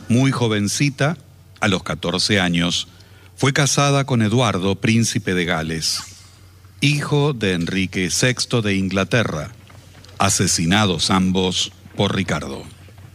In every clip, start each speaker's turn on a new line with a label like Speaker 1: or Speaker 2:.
Speaker 1: Muy jovencita, a los 14 años, fue casada con Eduardo, príncipe de Gales, hijo de Enrique VI de Inglaterra, asesinados ambos por Ricardo.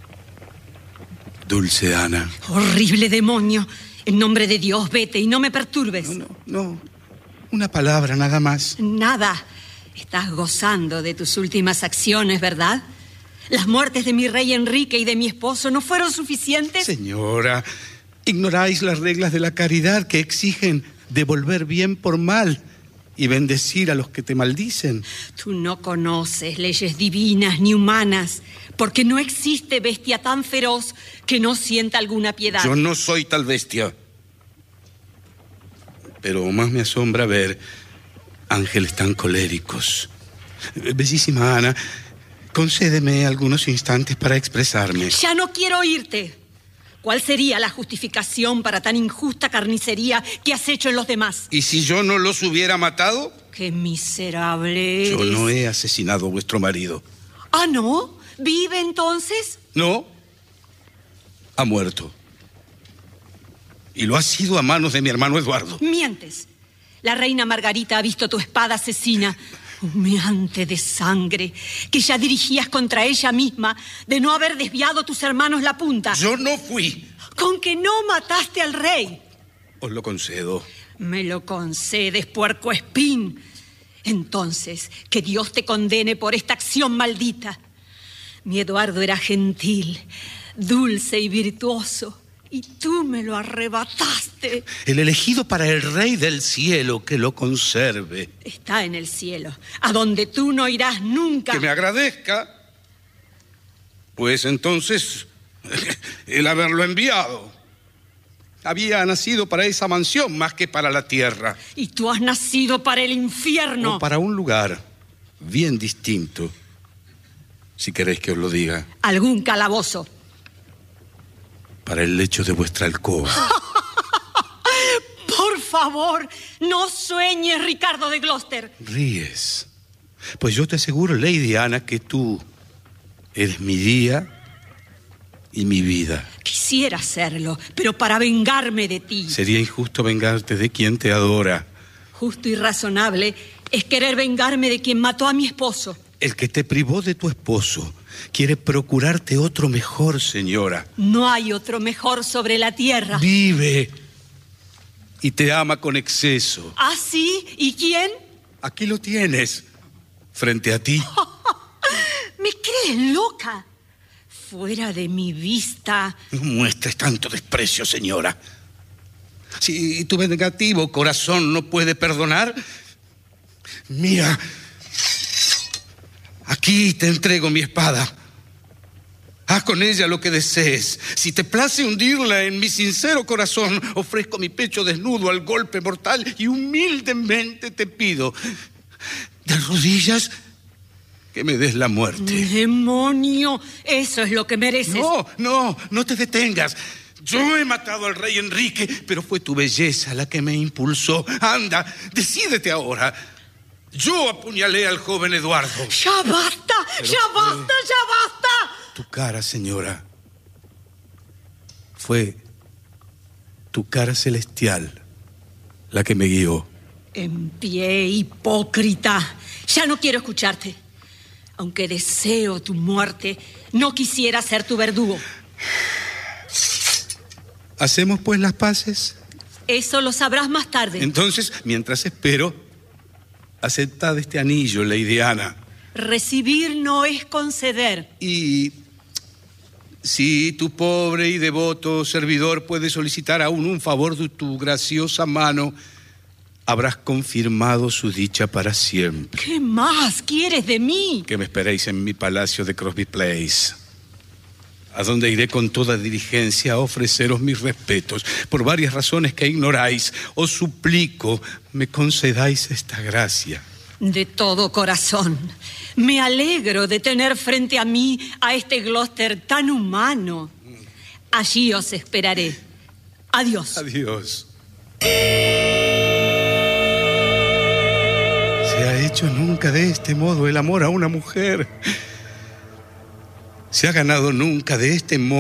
Speaker 2: Dulce Ana.
Speaker 3: Horrible demonio. En nombre de Dios, vete y no me perturbes.
Speaker 2: No. Una palabra nada más.
Speaker 3: Nada. Estás gozando de tus últimas acciones, ¿verdad? ¿Las muertes de mi rey Enrique y de mi esposo no fueron suficientes?
Speaker 2: Señora, ignoráis las reglas de la caridad que exigen devolver bien por mal y bendecir a los que te maldicen.
Speaker 3: Tú no conoces leyes divinas ni humanas, porque no existe bestia tan feroz que no sienta alguna piedad.
Speaker 2: Yo no soy tal bestia. Pero más me asombra ver ángeles tan coléricos. Bellísima Ana, concédeme algunos instantes para expresarme.
Speaker 3: Ya no quiero oírte. ¿Cuál sería la justificación para tan injusta carnicería que has hecho en los demás?
Speaker 2: ¿Y si yo no los hubiera matado?
Speaker 3: ¡Qué miserable eres!
Speaker 2: Yo no he asesinado a vuestro marido.
Speaker 3: ¿Ah, no? ¿Vive entonces?
Speaker 2: No. Ha muerto. Y lo ha sido a manos de mi hermano Eduardo.
Speaker 3: Mientes. La reina Margarita ha visto tu espada asesina, humeante de sangre, que ya dirigías contra ella misma, de no haber desviado tus hermanos la punta.
Speaker 2: Yo no fui.
Speaker 3: Con que no mataste al rey.
Speaker 2: Os lo concedo.
Speaker 3: Me lo concedes, puercoespín. Entonces, que Dios te condene por esta acción maldita. Mi Eduardo era gentil, dulce y virtuoso, y tú me lo arrebataste.
Speaker 2: El elegido para el Rey del cielo, que lo conserve.
Speaker 3: Está en el cielo, a donde tú no irás nunca.
Speaker 2: Que me agradezca. Pues entonces, el haberlo enviado. Había nacido para esa mansión más que para la tierra.
Speaker 3: Y tú has nacido para el infierno.
Speaker 2: O para un lugar bien distinto, si queréis que os lo diga.
Speaker 3: Algún calabozo.
Speaker 2: Para el lecho de vuestra alcoba.
Speaker 3: Por favor, no sueñes, Ricardo de Gloucester.
Speaker 2: Ríes. Pues yo te aseguro, Lady Ana, que tú eres mi día y mi vida.
Speaker 3: Quisiera hacerlo, pero para vengarme de ti.
Speaker 2: Sería injusto vengarte de quien te adora.
Speaker 3: Justo y razonable es querer vengarme de quien mató a mi esposo.
Speaker 2: El que te privó de tu esposo quiere procurarte otro mejor, señora.
Speaker 3: No hay otro mejor sobre la tierra.
Speaker 2: Vive y te ama con exceso.
Speaker 3: ¿Ah, sí? ¿Y quién?
Speaker 2: Aquí lo tienes, frente a ti.
Speaker 3: ¿Me crees loca? Fuera de mi vista.
Speaker 2: No muestres tanto desprecio, señora. Si tu vengativo corazón no puede perdonar, mira, aquí te entrego mi espada. Haz con ella lo que desees. Si te place hundirla en mi sincero corazón, ofrezco mi pecho desnudo al golpe mortal y humildemente te pido, de rodillas, que me des la muerte.
Speaker 3: ¡Demonio! Eso es lo que mereces.
Speaker 2: No te detengas. Yo he matado al rey Enrique, pero fue tu belleza la que me impulsó. Anda, decídete ahora. Yo apuñalé al joven Eduardo.
Speaker 3: ¡Ya basta! ¡Ya basta! ¡Ya basta!
Speaker 2: Tu cara, señora, fue tu cara celestial la que me guió.
Speaker 3: En pie, hipócrita. Ya no quiero escucharte. Aunque deseo tu muerte, no quisiera ser tu verdugo.
Speaker 2: ¿Hacemos pues las paces?
Speaker 3: Eso lo sabrás más tarde.
Speaker 2: Entonces, mientras espero, aceptad este anillo, Lady Ana.
Speaker 3: Recibir no es conceder.
Speaker 2: Y si tu pobre y devoto servidor puede solicitar aún un favor de tu graciosa mano, habrás confirmado su dicha para siempre.
Speaker 3: ¿Qué más quieres de mí?
Speaker 2: Que me esperéis en mi palacio de Crosby Place, a donde iré con toda diligencia a ofreceros mis respetos. Por varias razones que ignoráis, os suplico me concedáis esta gracia.
Speaker 3: De todo corazón. Me alegro de tener frente a mí a este Gloucester tan humano. Allí os esperaré. Adiós.
Speaker 2: Adiós. ¿Se ha hecho nunca de este modo el amor a una mujer? ¿Se ha ganado nunca de este modo